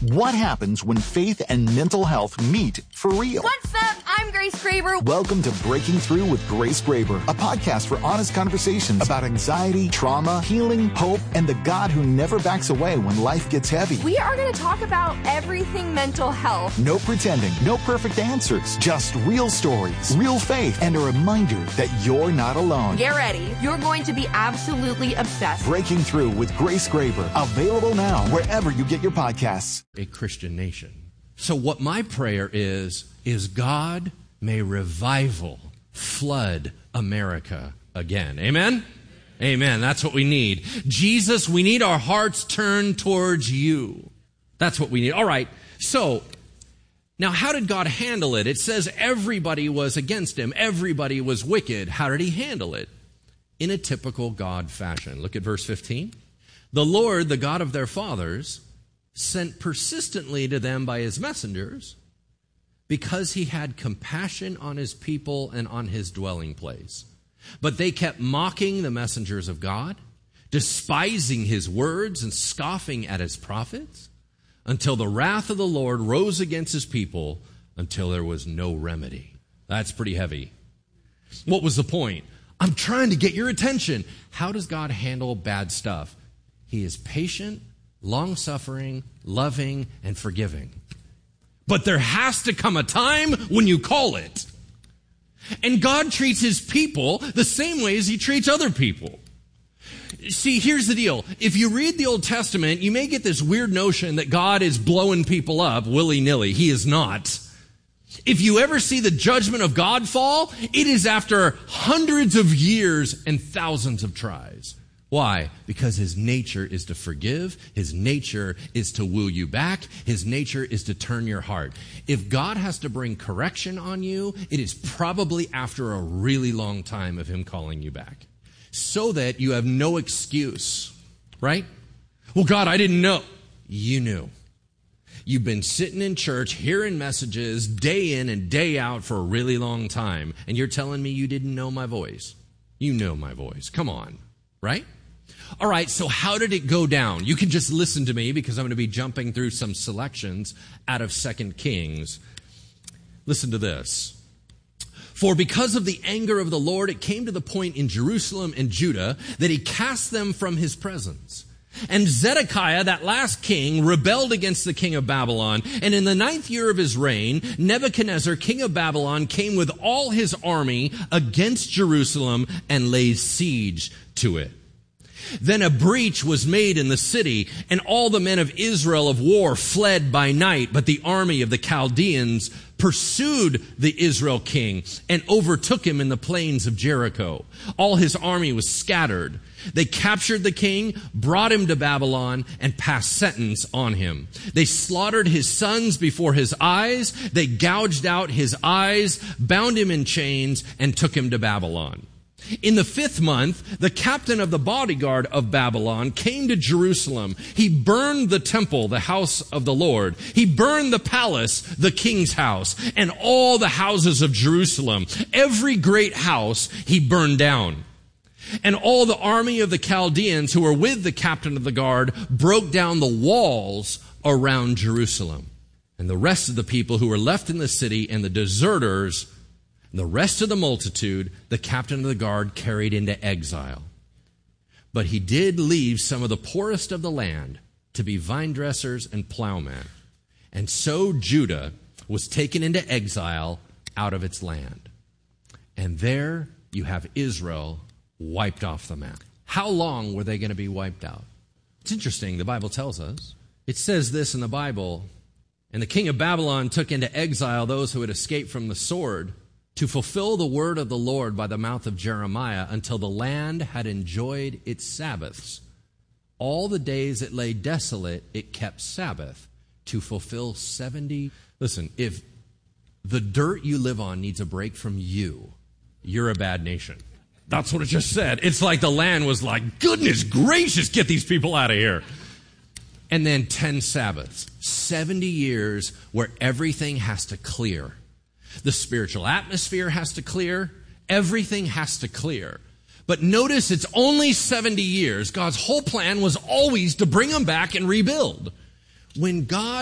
What happens when faith and mental health meet for real? What's up? I'm Grace Graber. Welcome to Breaking Through with Grace Graber, a podcast for honest conversations about anxiety, trauma, healing, hope, and the God who never backs away when life gets heavy. We are going to talk about everything mental health. No pretending, no perfect answers, just real stories, real faith, and a reminder that you're not alone. Get ready. You're going to be absolutely obsessed. Breaking Through with Grace Graber, available now wherever you get your podcasts. A Christian nation. So what my prayer is God, may revival flood America again. Amen? Amen. That's what we need. Jesus, we need our hearts turned towards you. That's what we need. All right. So now how did God handle it? It says everybody was against him. Everybody was wicked. How did he handle it? In a typical God fashion. Look at verse 15. The Lord, the God of their fathers, sent persistently to them by his messengers because he had compassion on his people and on his dwelling place. But they kept mocking the messengers of God, despising his words and scoffing at his prophets, until the wrath of the Lord rose against his people until there was no remedy. That's pretty heavy. What was the point? I'm trying to get your attention. How does God handle bad stuff? He is patient, long-suffering, loving, and forgiving. But there has to come a time when you call it. And God treats his people the same way as he treats other people. See, here's the deal. If you read the Old Testament, you may get this weird notion that God is blowing people up willy-nilly. He is not. If you ever see the judgment of God fall, it is after hundreds of years and thousands of tries. Why? Because his nature is to forgive. His nature is to woo you back. His nature is to turn your heart. If God has to bring correction on you, it is probably after a really long time of him calling you back. So that you have no excuse, right? Well, God, I didn't know. You knew. You've been sitting in church, hearing messages day in and day out for a really long time, and you're telling me you didn't know my voice. You know my voice. Come on, right? All right, so how did it go down? You can just listen to me because I'm going to be jumping through some selections out of 2 Kings. Listen to this. For because of the anger of the Lord, it came to the point in Jerusalem and Judah that he cast them from his presence. And Zedekiah, that last king, rebelled against the king of Babylon. And in the 9th year of his reign, Nebuchadnezzar, king of Babylon, came with all his army against Jerusalem and laid siege to it. Then a breach was made in the city, and all the men of Israel of war fled by night. But the army of the Chaldeans pursued the Israel king and overtook him in the plains of Jericho. All his army was scattered. They captured the king, brought him to Babylon, and passed sentence on him. They slaughtered his sons before his eyes. They gouged out his eyes, bound him in chains, and took him to Babylon. In the 5th month, the captain of the bodyguard of Babylon came to Jerusalem. He burned the temple, the house of the Lord. He burned the palace, the king's house, and all the houses of Jerusalem. Every great house he burned down. And all the army of the Chaldeans who were with the captain of the guard broke down the walls around Jerusalem. And the rest of the people who were left in the city and the deserters, the rest of the multitude, the captain of the guard carried into exile. But he did leave some of the poorest of the land to be vine dressers and plowmen. And so Judah was taken into exile out of its land. And there you have Israel wiped off the map. How long were they going to be wiped out? It's interesting, the Bible tells us. It says this in the Bible, and the king of Babylon took into exile those who had escaped from the sword, to fulfill the word of the Lord by the mouth of Jeremiah, until the land had enjoyed its Sabbaths. All the days it lay desolate, it kept Sabbath, to fulfill 70. Listen, if the dirt you live on needs a break from you, you're a bad nation. That's what it just said. It's like the land was like, goodness gracious, get these people out of here. And then 10 Sabbaths, 70 years where everything has to clear. The spiritual atmosphere has to clear. Everything has to clear. But notice it's only 70 years. God's whole plan was always to bring them back and rebuild. When God